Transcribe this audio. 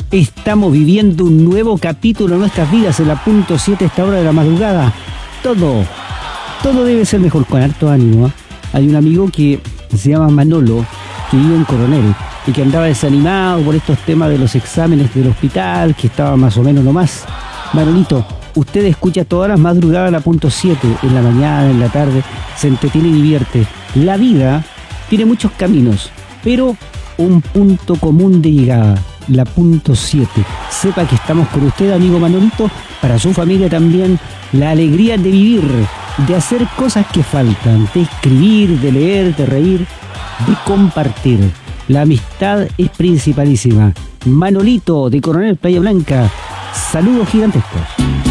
Estamos viviendo un nuevo capítulo en nuestras vidas en la punto 7 a esta hora de la madrugada. Todo debe ser mejor con harto ánimo. Hay un amigo que se llama Manolo, que vive en Coronel y que andaba desanimado por estos temas de los exámenes del hospital, que estaba más o menos nomás. Manolito, usted escucha todas las madrugadas la punto 7, en la mañana, en la tarde, se entretiene y divierte. La vida tiene muchos caminos, pero un punto común de llegada, la punto 7. Sepa que estamos con usted, amigo Manolito, para su familia también, la alegría de vivir, de hacer cosas que faltan, de escribir, de leer, de reír, de compartir. La amistad es principalísima. Manolito, de Coronel Playa Blanca, saludos gigantescos.